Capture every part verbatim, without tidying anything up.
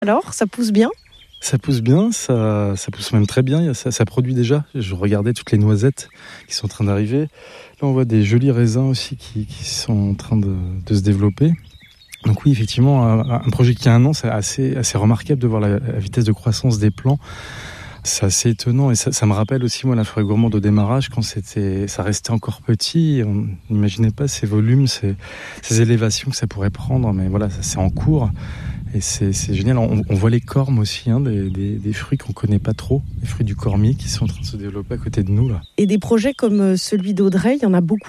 Alors, ça pousse bien ? Ça pousse bien, ça, ça pousse même très bien, ça, ça produit déjà. Je regardais toutes les noisettes qui sont en train d'arriver. Là, on voit des jolis raisins aussi qui, qui sont en train de, de se développer. Donc oui, effectivement, un, un projet qui a un an, c'est assez, assez remarquable de voir la, la vitesse de croissance des plants. C'est assez étonnant et ça, ça me rappelle aussi moi la forêt gourmande au démarrage quand c'était, ça restait encore petit. On n'imaginait pas ces volumes, ces, ces élévations que ça pourrait prendre, mais voilà, ça, c'est en cours et c'est, c'est génial. On, on voit les cormes aussi, hein, des, des, des fruits qu'on connaît pas trop, les fruits du cormier qui sont en train de se développer à côté de nous là. Et des projets comme celui d'Audrey, il y en a beaucoup ?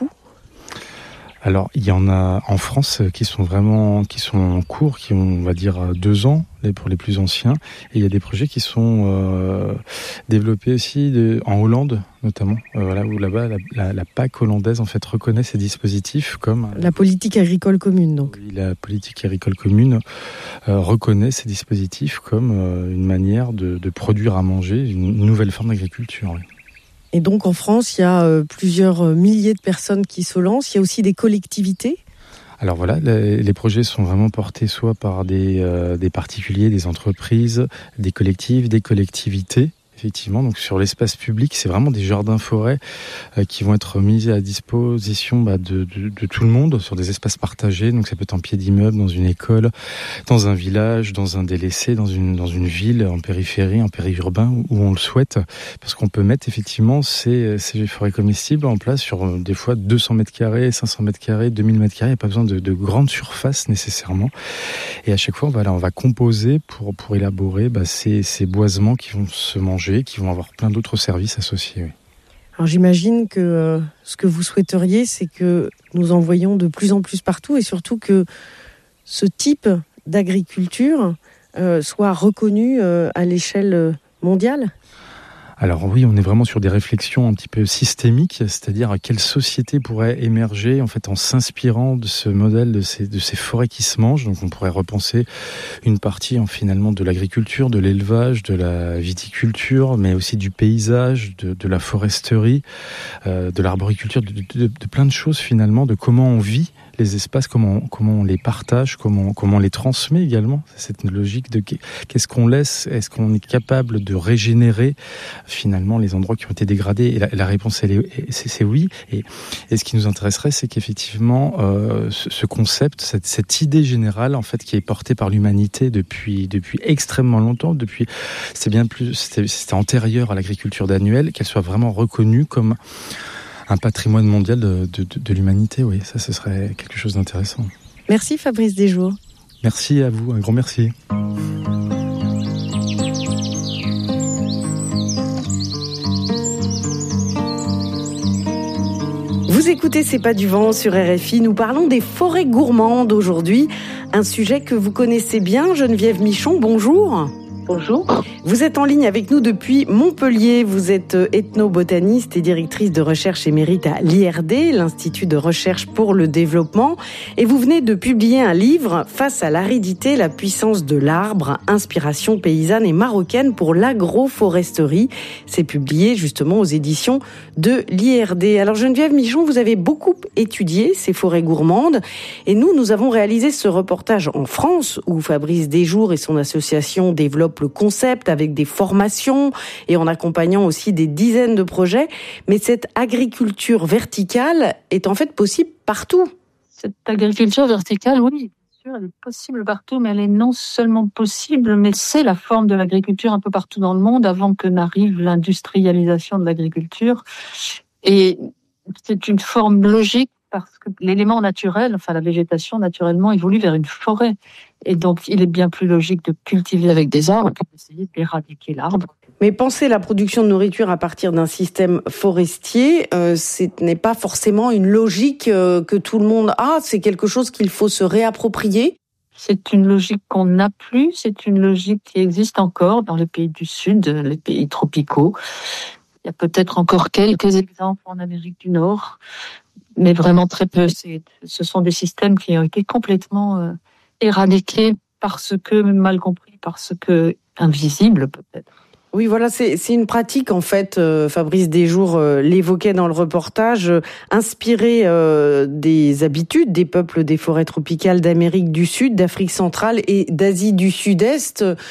Alors, il y en a en France qui sont vraiment, qui sont en cours, qui ont, on va dire, deux ans pour les plus anciens. Et il y a des projets qui sont euh, développés aussi de, en Hollande, notamment. Euh, voilà, où là-bas, la, la, la P A C hollandaise, en fait, reconnaît ces dispositifs comme... La politique agricole commune, donc. Oui, la politique agricole commune euh, reconnaît ces dispositifs comme euh, une manière de, de produire à manger, une nouvelle forme d'agriculture, oui. Et donc en France, il y a euh, plusieurs milliers de personnes qui se lancent. Il y a aussi des collectivités. Alors voilà, les, les projets sont vraiment portés soit par des, euh, des particuliers, des entreprises, des collectifs, des collectivités. Effectivement, donc sur l'espace public, c'est vraiment des jardins-forêts euh, qui vont être mis à disposition bah, de, de, de tout le monde sur des espaces partagés. Donc ça peut être en pied d'immeuble, dans une école, dans un village, dans un délaissé, dans une dans une ville, en périphérie, en périurbain, où, où on le souhaite, parce qu'on peut mettre effectivement ces, ces forêts comestibles en place sur euh, des fois deux cents mètres carrés, cinq cents mètres carrés, deux mille mètres carrés. Il n'y a pas besoin de, de grandes surfaces nécessairement. Et à chaque fois, voilà, on va composer pour pour élaborer bah, ces, ces boisements qui vont se manger, qui vont avoir plein d'autres services associés. Oui. Alors j'imagine que euh, ce que vous souhaiteriez, c'est que nous en voyions de plus en plus partout et surtout que ce type d'agriculture euh, soit reconnu euh, à l'échelle mondiale. Alors oui, on est vraiment sur des réflexions un petit peu systémiques, c'est-à-dire quelle société pourrait émerger en fait en s'inspirant de ce modèle de ces de ces forêts qui se mangent. Donc on pourrait repenser une partie en, finalement de l'agriculture, de l'élevage, de la viticulture, mais aussi du paysage, de, de la foresterie, euh, de l'arboriculture, de, de, de plein de choses finalement, de comment on vit les espaces, comment comment on les partage, comment comment on les transmet également. C'est cette logique de qu'est-ce qu'on laisse, est-ce qu'on est capable de régénérer finalement les endroits qui ont été dégradés. Et la, la réponse elle est c'est, c'est oui. Et, et ce qui nous intéresserait, c'est qu'effectivement euh, ce, ce concept, cette, cette idée générale en fait qui est portée par l'humanité depuis depuis extrêmement longtemps, depuis c'est bien plus c'était, c'était antérieur à l'agriculture d'annuel, qu'elle soit vraiment reconnue comme un patrimoine mondial de, de, de, de l'humanité, oui, ça ce serait quelque chose d'intéressant. Merci Fabrice Desjours. Merci à vous, un grand merci. Vous écoutez C'est pas du vent sur R F I, nous parlons des forêts gourmandes aujourd'hui, un sujet que vous connaissez bien. Geneviève Michon, bonjour. Bonjour. Vous êtes en ligne avec nous depuis Montpellier. Vous êtes ethnobotaniste et directrice de recherche émérite à l'I R D, l'Institut de recherche pour le développement. Et vous venez de publier un livre, Face à l'aridité, la puissance de l'arbre, inspiration paysanne et marocaine pour l'agroforesterie. C'est publié justement aux éditions de l'I R D. Alors Geneviève Michon, vous avez beaucoup étudié ces forêts gourmandes. Et nous, nous avons réalisé ce reportage en France où Fabrice Desjours et son association développent le concept avec des formations et en accompagnant aussi des dizaines de projets. Mais cette agriculture verticale est en fait possible partout. Cette agriculture verticale, oui, bien sûr, elle est possible partout, mais elle est non seulement possible, mais c'est la forme de l'agriculture un peu partout dans le monde avant que n'arrive l'industrialisation de l'agriculture. Et c'est une forme logique parce que l'élément naturel, enfin la végétation naturellement évolue vers une forêt. Et donc, il est bien plus logique de cultiver avec des arbres que d'essayer d'éradiquer l'arbre. Mais penser la production de nourriture à partir d'un système forestier, euh, ce n'est pas forcément une logique euh, que tout le monde a. C'est quelque chose qu'il faut se réapproprier. C'est une logique qu'on n'a plus. C'est une logique qui existe encore dans les pays du Sud, les pays tropicaux. Il y a peut-être encore quelques exemples en Amérique du Nord, mais vraiment très peu. C'est, ce sont des systèmes qui ont été complètement euh, éradiqués parce que, mal compris, parce que invisibles peut-être. Oui, voilà, c'est, c'est une pratique, en fait, euh, Fabrice Desjours euh, l'évoquait dans le reportage, euh, inspirée euh, des habitudes des peuples des forêts tropicales d'Amérique du Sud, d'Afrique centrale et d'Asie du Sud-Est.